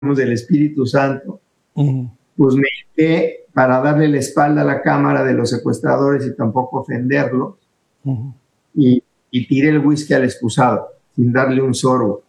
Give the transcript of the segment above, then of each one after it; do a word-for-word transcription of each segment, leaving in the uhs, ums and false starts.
del Espíritu Santo, Uh-huh. pues me hinqué para darle la espalda a la cámara de los secuestradores y tampoco ofenderlos, Uh-huh. y, y tiré el whisky al excusado, sin darle un sorbo.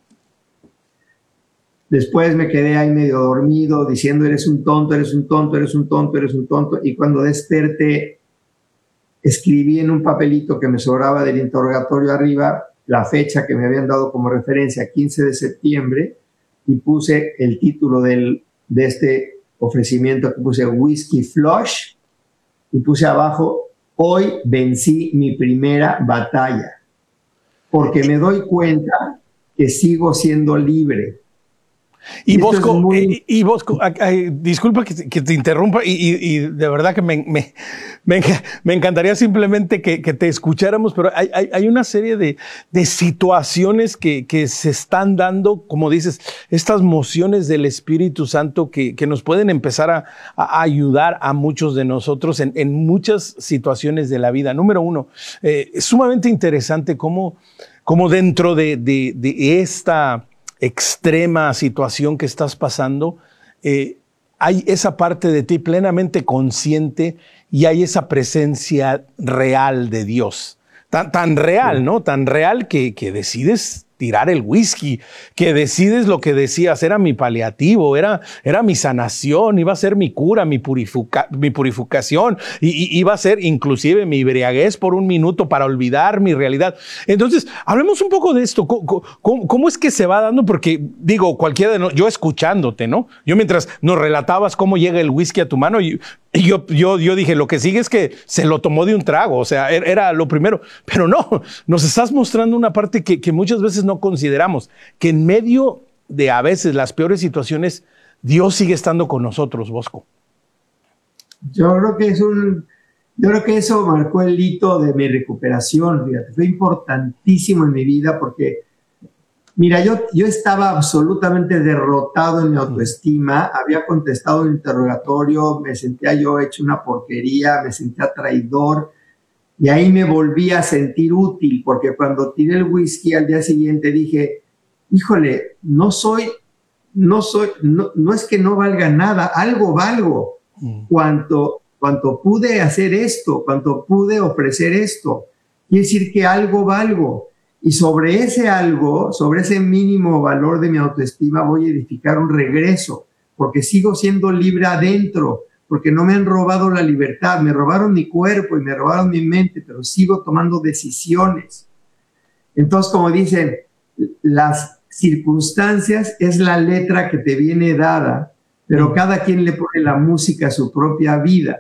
Después me quedé ahí medio dormido, diciendo, eres un tonto, eres un tonto, eres un tonto, eres un tonto, y cuando desperté, escribí en un papelito que me sobraba del interrogatorio arriba la fecha que me habían dado como referencia, quince de septiembre, y puse el título del, de este ofrecimiento, que puse Whisky Flush, y puse abajo, hoy vencí mi primera batalla, porque me doy cuenta que sigo siendo libre. Y, Y esto Bosco, es muy- eh, y Bosco, ay, ay, disculpa que, te- que te interrumpa, y, y- y de verdad que me, me, me, enca- me encantaría simplemente que, que te escucháramos, pero hay, hay, hay una serie de, de situaciones que, que se están dando, como dices, estas mociones del Espíritu Santo que, que nos pueden empezar a, a ayudar a muchos de nosotros en, en muchas situaciones de la vida. Número uno, eh, es sumamente interesante cómo, cómo dentro de, de, de esta extrema situación que estás pasando, eh, hay esa parte de ti plenamente consciente y hay esa presencia real de Dios. Tan, tan real, ¿no? Tan real que, que decides tirar el whisky, que decides lo que decías, era mi paliativo, era, era mi sanación, iba a ser mi cura, mi, purifica, mi purificación, y, y iba a ser inclusive mi embriaguez por un minuto para olvidar mi realidad. Entonces, hablemos un poco de esto. ¿Cómo, cómo, cómo es que se va dando? Porque, digo, cualquiera de nosotros, yo escuchándote, ¿no? Yo mientras nos relatabas cómo llega el whisky a tu mano, y, y yo, yo, yo dije, lo que sigue es que se lo tomó de un trago, o sea, era, era lo primero. Pero no, nos estás mostrando una parte que, que muchas veces no consideramos, que en medio de a veces las peores situaciones, Dios sigue estando con nosotros, Bosco. Yo creo que es un, yo creo que eso marcó el hito de mi recuperación, fíjate, fue importantísimo en mi vida porque, mira, yo, yo estaba absolutamente derrotado en mi autoestima, había contestado un interrogatorio, me sentía yo hecho una porquería, me sentía traidor, y ahí me volví a sentir útil, porque cuando tiré el whisky al día siguiente dije, híjole, no soy, no soy, no, no es que no valga nada, algo valgo. Mm. Cuanto, cuanto pude hacer esto, cuanto pude ofrecer esto, quiere decir que algo valgo. Y sobre ese algo, sobre ese mínimo valor de mi autoestima, voy a edificar un regreso, porque sigo siendo libre adentro, porque no me han robado la libertad, me robaron mi cuerpo y me robaron mi mente, pero sigo tomando decisiones. Entonces, como dicen, las circunstancias es la letra que te viene dada, pero cada quien le pone la música a su propia vida.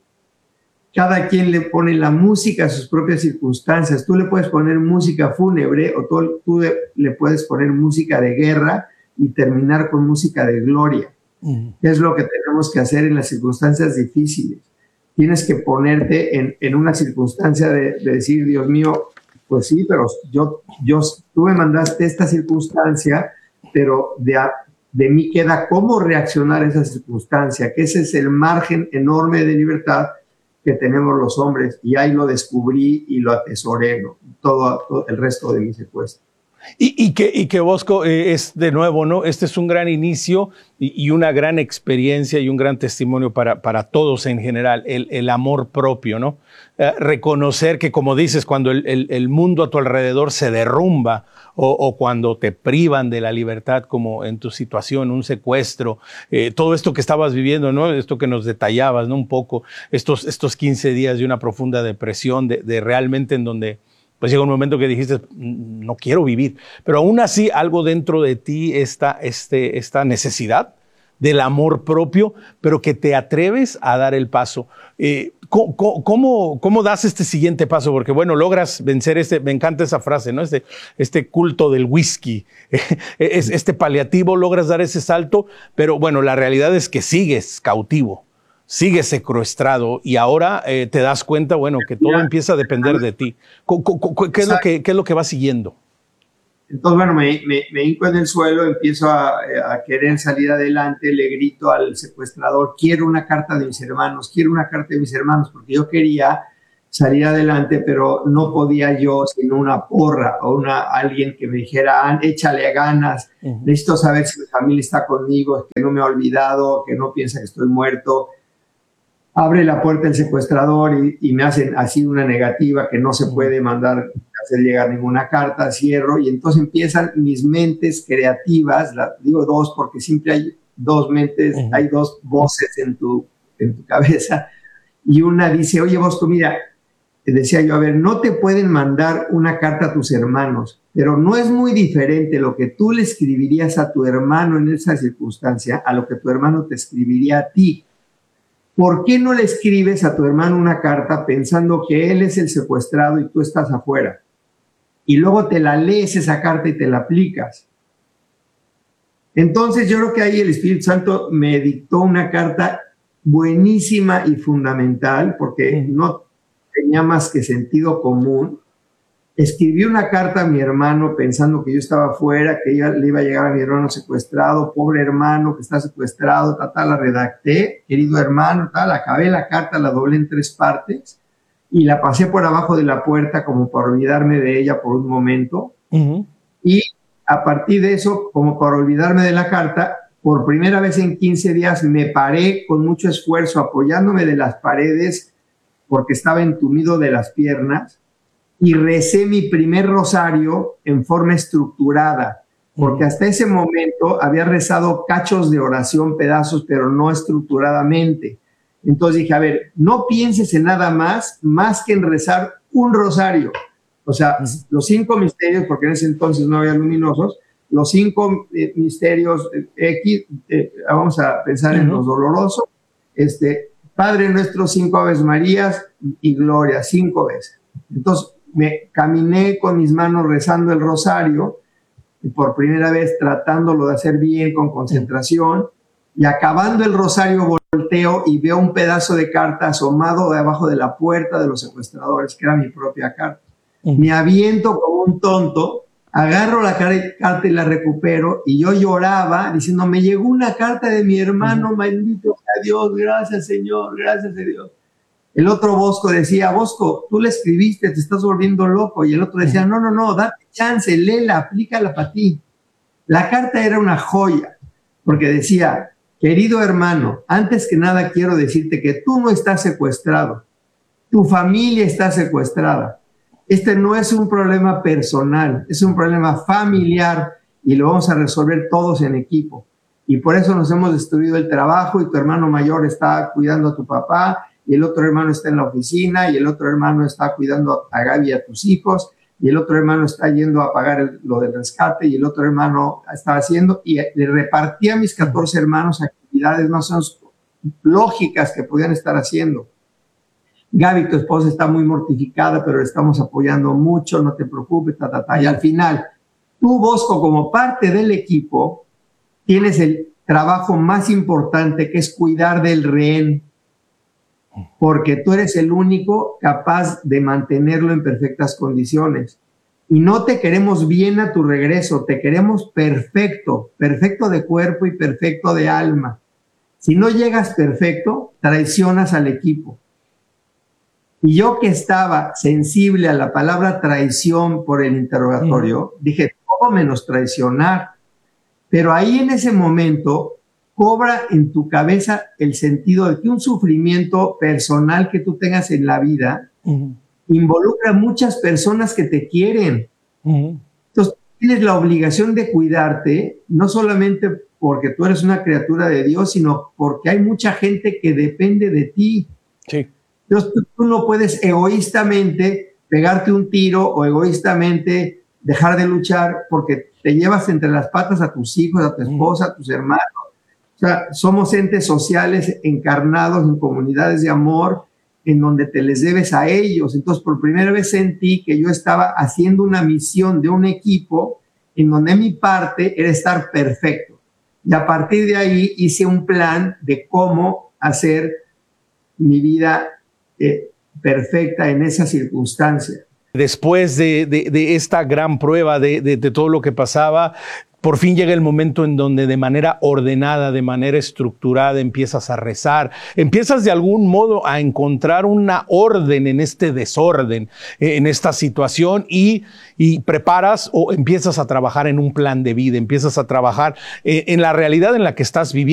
Cada quien le pone la música a sus propias circunstancias. Tú le puedes poner música fúnebre o tú, tú le puedes poner música de guerra y terminar con música de gloria. Uh-huh. Es lo que tenemos que hacer en las circunstancias difíciles. Tienes que ponerte en, en una circunstancia de, de decir, Dios mío, pues sí, pero yo, yo, tú me mandaste esta circunstancia, pero de, de mí queda cómo reaccionar a esa circunstancia, que ese es el margen enorme de libertad que tenemos los hombres, y ahí lo descubrí y lo atesoré, ¿no? todo, todo el resto de mi secuestro. Y, y, que, y que Bosco eh, es de nuevo, ¿no? Este es un gran inicio y, y una gran experiencia y un gran testimonio para, para todos en general, el, el amor propio, ¿no? Eh, reconocer que, como dices, cuando el, el, el mundo a tu alrededor se derrumba o, o cuando te privan de la libertad, como en tu situación, un secuestro, eh, todo esto que estabas viviendo, ¿no? Esto que nos detallabas, ¿no? Un poco, estos, estos quince días de una profunda depresión, de, de realmente en donde pues llega un momento que dijiste, no quiero vivir. Pero aún así, algo dentro de ti, esta, este, esta necesidad del amor propio, pero que te atreves a dar el paso. Eh, ¿cómo, cómo, ¿Cómo das este siguiente paso? Porque, bueno, logras vencer este, me encanta esa frase, ¿no? Este, este culto del whisky, es, este paliativo, logras dar ese salto, pero bueno, la realidad es que sigues cautivo. Sigues secuestrado y ahora eh, te das cuenta, bueno, que todo empieza a depender de ti. ¿Qué es lo que, qué es lo que va siguiendo? Entonces, bueno, me, me, me hinco en el suelo, empiezo a, a querer salir adelante, le grito al secuestrador, quiero una carta de mis hermanos, quiero una carta de mis hermanos, porque yo quería salir adelante, pero no podía yo sin una porra o una, alguien que me dijera, ah, échale ganas, uh-huh. necesito saber si mi familia está conmigo, que no me ha olvidado, que no piensa que estoy muerto. Abre la puerta el secuestrador y, y me hacen así una negativa que no se puede mandar, hacer llegar ninguna carta, cierro, y entonces empiezan mis mentes creativas, la, digo dos porque siempre hay dos mentes, uh-huh. hay dos voces en tu, en tu cabeza, y una dice, oye Bosco, mira, te decía yo, a ver, no te pueden mandar una carta a tus hermanos, pero no es muy diferente lo que tú le escribirías a tu hermano en esa circunstancia a lo que tu hermano te escribiría a ti. ¿Por qué no le escribes a tu hermano una carta pensando que él es el secuestrado y tú estás afuera? Y luego te la lees esa carta y te la aplicas. Entonces yo creo que ahí el Espíritu Santo me dictó una carta buenísima y fundamental, porque no tenía más que sentido común. Escribí una carta a mi hermano pensando que yo estaba afuera, que iba, le iba a llegar a mi hermano secuestrado, pobre hermano que está secuestrado, tal, tal, la redacté, querido hermano, tal, acabé la carta, la doblé en tres partes y la pasé por abajo de la puerta como para olvidarme de ella por un momento. Uh-huh. Y a partir de eso, como para olvidarme de la carta, por primera vez en quince días me paré con mucho esfuerzo apoyándome de las paredes porque estaba entumido de las piernas. Y recé mi primer rosario en forma estructurada, porque hasta ese momento había rezado cachos de oración, pedazos, pero no estructuradamente. Entonces dije, a ver, no pienses en nada más, más que en rezar un rosario. O sea, uh-huh. los cinco misterios, porque en ese entonces no había luminosos, los cinco eh, misterios eh, X, eh, vamos a pensar uh-huh. en los dolorosos, este, Padre nuestro, cinco Aves Marías y Gloria, cinco veces. Entonces, me caminé con mis manos rezando el rosario, y por primera vez tratándolo de hacer bien, con concentración, y acabando el rosario volteo y veo un pedazo de carta asomado debajo de la puerta de los secuestradores, que era mi propia carta. Uh-huh. Me aviento como un tonto, agarro la carta y la recupero, y yo lloraba diciendo, me llegó una carta de mi hermano, uh-huh. maldito sea Dios, gracias Señor, gracias a Dios. El otro Bosco decía, Bosco, tú le escribiste, te estás volviendo loco. Y el otro decía, no, no, no, date chance, léela, aplícala para ti. La carta era una joya, porque decía, querido hermano, antes que nada quiero decirte que tú no estás secuestrado, tu familia está secuestrada. Este no es un problema personal, es un problema familiar y lo vamos a resolver todos en equipo. Y por eso nos hemos destruido el trabajo y tu hermano mayor está cuidando a tu papá, y el otro hermano está en la oficina, y el otro hermano está cuidando a Gaby y a tus hijos, y el otro hermano está yendo a pagar el, lo del rescate, y el otro hermano está haciendo, y le repartí a mis catorce hermanos actividades más o menos lógicas que podían estar haciendo. Gaby, tu esposa está muy mortificada, pero le estamos apoyando mucho, no te preocupes, ta, ta, ta. Y al final, tú, Bosco, como parte del equipo, tienes el trabajo más importante, que es cuidar del rehén, porque tú eres el único capaz de mantenerlo en perfectas condiciones. Y no te queremos bien a tu regreso, te queremos perfecto, perfecto de cuerpo y perfecto de alma. Si no llegas perfecto, traicionas al equipo. Y yo, que estaba sensible a la palabra traición por el interrogatorio, mm. dije, todo menos traicionar. Pero ahí en ese momento cobra en tu cabeza el sentido de que un sufrimiento personal que tú tengas en la vida uh-huh. involucra a muchas personas que te quieren. Uh-huh. Entonces, tienes la obligación de cuidarte, no solamente porque tú eres una criatura de Dios, sino porque hay mucha gente que depende de ti. Sí. Entonces, tú, tú no puedes egoístamente pegarte un tiro o egoístamente dejar de luchar porque te llevas entre las patas a tus hijos, a tu esposa, a tus hermanos. O sea, somos entes sociales encarnados en comunidades de amor en donde te les debes a ellos. Entonces, por primera vez sentí que yo estaba haciendo una misión de un equipo en donde mi parte era estar perfecto. Y a partir de ahí hice un plan de cómo hacer mi vida eh, perfecta en esa circunstancia. Después de, de, de esta gran prueba, de, de, de todo lo que pasaba, por fin llega el momento en donde de manera ordenada, de manera estructurada, empiezas a rezar, empiezas de algún modo a encontrar una orden en este desorden, en esta situación y, y preparas o empiezas a trabajar en un plan de vida, empiezas a trabajar en la realidad en la que estás viviendo.